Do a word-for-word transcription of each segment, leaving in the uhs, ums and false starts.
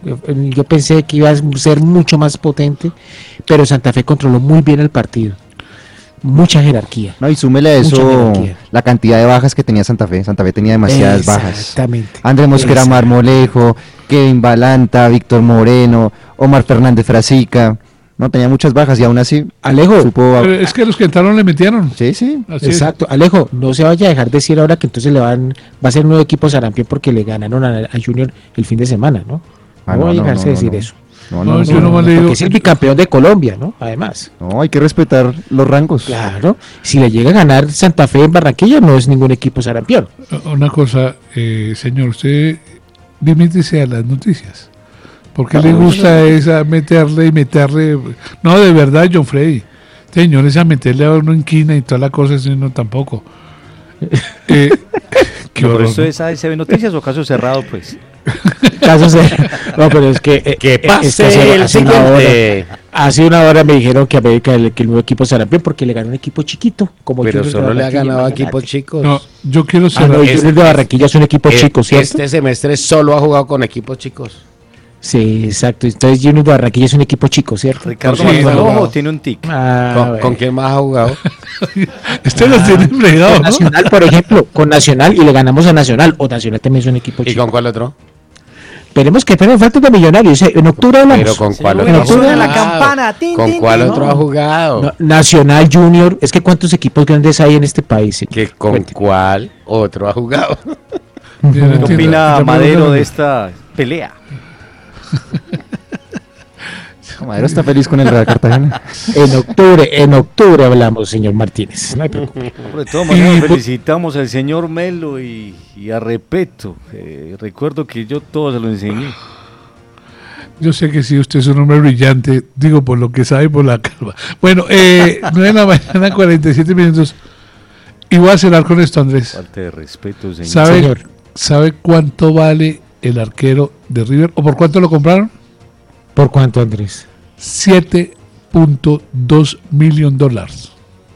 Yo pensé que iba a ser mucho más potente, pero Santa Fe controló muy bien el partido. Mucha jerarquía. No, y súmele a eso la cantidad de bajas que tenía Santa Fe. Santa Fe tenía demasiadas bajas. Exactamente. Andrés Mosquera Marmolejo, Kevin Balanta, Víctor Moreno, Omar Fernández Frasica. No, tenía muchas bajas y aún así Alejo, supo... Pero es que los que entraron le metieron. Sí, sí. Así exacto. Es. Alejo, no se vaya a dejar decir ahora que entonces le van va a ser un nuevo equipo Sarampión porque le ganaron a, a Junior el fin de semana, ¿no? Ah, no, no va a llegarse no, a decir no, eso. No, no, no, no, yo no, no, me no, leído. Porque es el bicampeón de Colombia, ¿no? Además. No, hay que respetar los rangos. Claro. Si le llega a ganar Santa Fe en Barranquilla, no es ningún equipo Sarampión. Una cosa, eh, señor, usted limítese a las noticias. ¿Por qué no, le gusta no, no. esa meterle y meterle? No, de verdad, John Freddy. Señores, a meterle a uno en quina y toda la cosa, eso no tampoco. eh, ¿Qué horror, ¿Esto es A S B Noticias o caso cerrado, pues? Caso cerrado. No, pero es que... Eh, que pase es que hace, el hace, una hora, hace una hora me dijeron que América el, que el nuevo equipo será bien porque le ganó un equipo chiquito. Como pero solo le ha ganado a equipos chicos. No, yo quiero cerrar. Ah, no, este, de Barranquilla es un equipo eh, chico, ¿cierto? Este semestre solo ha jugado con equipos chicos. Sí, exacto. Entonces Junior de Barranquilla es un equipo chico, ¿cierto? Ricardo sí, Ojo tiene un tic. Ah, ¿Con, bueno. ¿Con quién más ha jugado? Este lo ah, tiene fregado, con ¿no? Nacional, por ejemplo, con Nacional y le ganamos a Nacional. O Nacional también es un equipo chico. ¿Y con cuál otro? Esperemos que tengan falta de Millonarios. En octubre hablamos. Pero con cuál otro. En octubre de la campana. Tin, ¿Con tin, cuál tin, otro no. ha jugado? No, Nacional, Junior. Es que cuántos equipos grandes hay en este país. ¿Sí? ¿Que ¿Con Cuente. cuál otro ha jugado? ¿Qué opina Madero de esta pelea? Madero está feliz con el Real Cartagena. En octubre, en octubre hablamos, señor Martínez. No hay preocupación. De todas maneras, felicitamos al señor Melo y, y a Repeto. Eh, recuerdo que yo todo se lo enseñé. Yo sé que sí, usted es un hombre brillante, digo por lo que sabe y por la calva. Bueno, eh, nueve de la mañana, cuarenta y siete minutos. Y voy a cerrar con esto, Andrés. Falta de respeto, señor. ¿Sabe, señor. ¿Sabe cuánto vale el arquero de River? ¿O por cuánto lo compraron? ¿Por cuánto, Andrés? siete punto dos millones de dólares.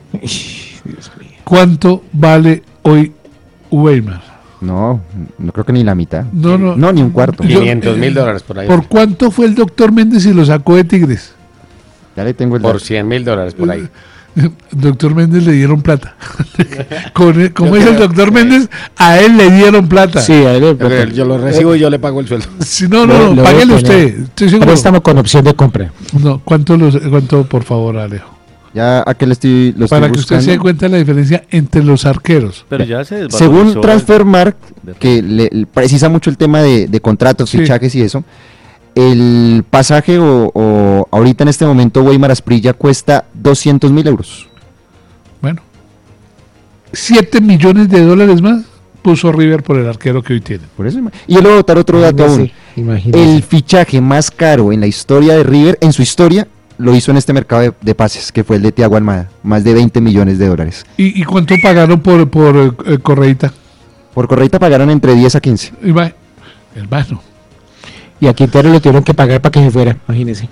¿Cuánto vale hoy Weimar? No, no creo que ni la mitad. No, no, no ni un cuarto. quinientos mil dólares por ahí. ¿Por cuánto fue el doctor Méndez y lo sacó de Tigres? Ya le tengo el Por cien mil dólares por ahí. Doctor Méndez le dieron plata. Con el, como es el doctor Méndez, a él le dieron plata. Sí, a él plata. Yo lo recibo y yo le pago el sueldo. Si no, no, no, páguele usted. Estamos con opción de compra. No, ¿cuánto, los, cuánto por favor, Alejo? Ya a qué le estoy lo Para estoy que buscando. usted se dé cuenta de la diferencia entre los arqueros. Pero ya se Según Transfermarkt, que le, le precisa mucho el tema de, de contratos, sí. fichajes y eso, el pasaje o, o ahorita en este momento Weimar Asprilla cuesta doscientos mil euros. Bueno, siete millones de dólares más puso River por el arquero que hoy tiene. Por eso, y yo le voy a botar otro dato aún. Imagínese. El fichaje más caro en la historia de River, en su historia, lo hizo en este mercado de, de pases, que fue el de Thiago Almada, más de veinte millones de dólares. ¿Y, y cuánto pagaron por, por eh, Correita? Por Correita pagaron entre diez a quince. Y va, hermano. Y a Quintero lo tuvieron que pagar para que se fuera, imagínese.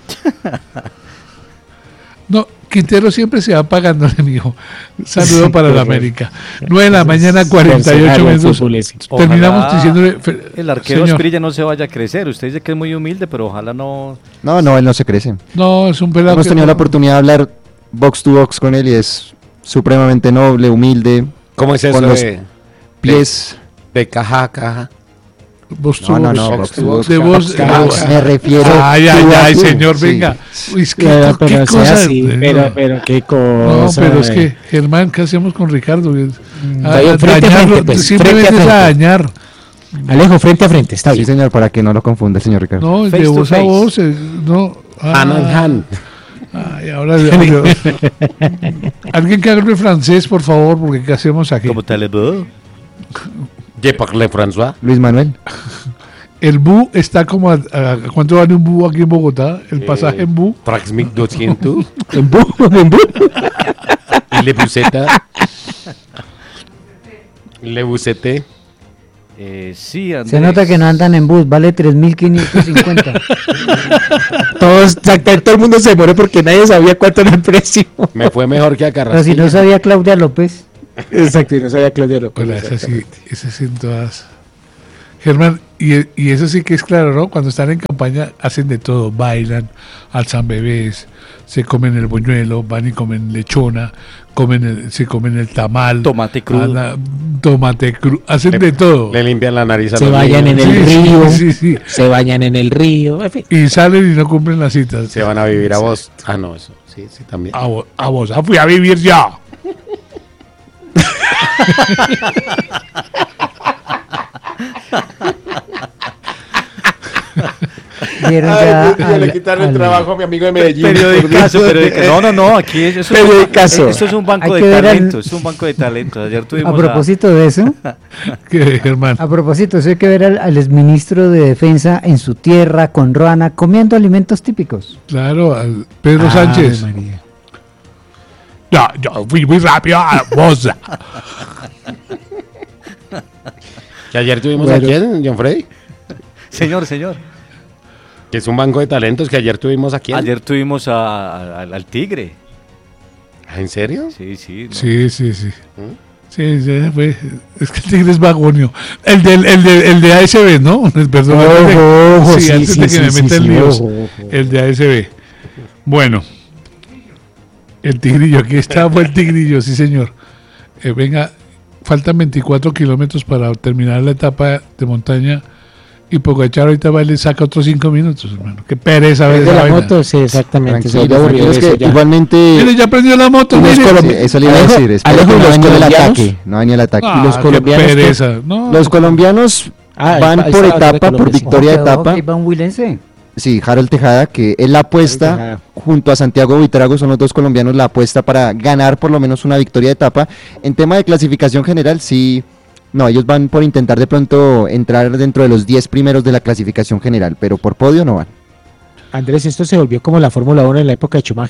No, Quintero siempre se va pagándole, mijo. Saludo sí, para la América. nueve de la mañana, cuarenta y ocho minutos. Terminamos ojalá diciéndole. El arquero Asprilla no se vaya a crecer. Usted dice que es muy humilde, pero ojalá no. No, no, él no se crece. No, es un pelado. Hemos tenido no. la oportunidad de hablar box to box con él y es supremamente noble, humilde. ¿Cómo es eso? Con los de, pies. De, de caja a caja. Vos no, no, no, box to box. De vos, me refiero. Ay, ay, ay, señor, sí. venga. Uy, es que, pero, ¿qué pero cosa? Así, pero, pero qué cosa. No, pero es que, Germán, ¿qué hacemos con Ricardo? Mm, a, a frente a frente, pues, simplemente frente a es a dañar. Alejo, frente a frente, está bien. Sí, señor, para que no lo confunda el señor Ricardo. No, face de voz face. a voz, eh, no. Ah, hand in hand. Ay, ahora yo, alguien que hable francés, por favor, porque ¿qué hacemos aquí? ¿Cómo te le veo? Je parle François. Luis Manuel. El bu está como a, a, a ¿cuánto vale un bu aquí en Bogotá? El pasaje eh, en bu. tres mil doscientos. En bu, en bu. Y le buseta. Le busete. Eh, sí, Andrés. Se nota que no andan en bus, vale tres mil quinientos cincuenta. Todos, todo el mundo se muere porque nadie sabía cuánto era el precio. Me fue mejor que a Carrasquilla. Pero si no sabía Claudia López. Exacto, y no sabía Claudia López. Hola, esa sí, esa sí en todas. Germán, y, y eso sí que es claro, ¿no? Cuando están en campaña hacen de todo, bailan, alzan bebés, se comen el buñuelo, van y comen lechona, comen el, se comen el tamal, Tomate crudo. anda- tomate crudo, hacen Le- de todo. Le limpian la nariz a Se los vayan en niños. el Sí, sí, río, sí, sí. se bañan en el río, en fin. Y salen y no cumplen las citas. Se van a vivir a vos. Ah, no, eso. Sí, sí, también. A vos, a vos, ah, fui a vivir ya. Vieron Ay, ya Dios mío, le al- quitaron el al- trabajo a mi amigo de Medellín. Periodicazo, periodicazo. No, no, no, aquí es, eso es un- Periodicazo. esto es un banco Hay de que ver al- talentos, es un banco de talentos. Ayer tuvimos A propósito de eso, Que, Germán. a propósito, eso hay que ver al, al exministro de Defensa en su tierra con Ruana comiendo alimentos típicos. Claro, al Pedro Ave Sánchez. María. Ya, yo fui muy rápido a Bosa. Que ayer tuvimos Bueno. aquí en John Freddy. Señor, señor. Que es un banco de talentos que ayer tuvimos aquí. en- Ayer tuvimos a- a- al, al Tigre. Ah, ¿en serio? Sí, sí. no. Sí, sí, sí. ¿Mm? Sí, sí, fue. Es que el Tigre es vagonio. El, del, el, de, el de A S B, ¿no? Perdón. antes de- Ojo, ojo, sí, sí, antes sí, de que sí, me sí, meta en sí, líos. ojo, ojo. El de A S B. Bueno. El Tigrillo, aquí está, fue el Tigrillo, sí, señor. Eh, venga, faltan veinticuatro kilómetros para terminar la etapa de montaña. Y Pogachar ahorita va y le saca otros cinco minutos, hermano. Qué pereza ver El de esa la vaina. moto, sí, exactamente. Se Tranquilo, vuelve aburrido tranquilo, es eso que ya. igualmente Mire, ya prendió la moto, unos mire. colombi- eso le iba a Alejo- decir, espero Alejo, que no los venga el colombianos- ataque, no venga el ataque. Ah, Y los qué colombianos, pereza. No, los colombianos Ah, ahí van está- ahí por está la otra etapa, por Colombia, sí. victoria de Ojo, etapa. que va un huilense. Sí, Harold Tejada, que es la apuesta, Tejada. junto a Santiago Buitrago, son los dos colombianos, la apuesta para ganar por lo menos una victoria de etapa. En tema de clasificación general, sí, no, ellos van por intentar de pronto entrar dentro de los diez primeros de la clasificación general, pero por podio no van. Andrés, esto se volvió como la Fórmula uno en la época de Schumacher.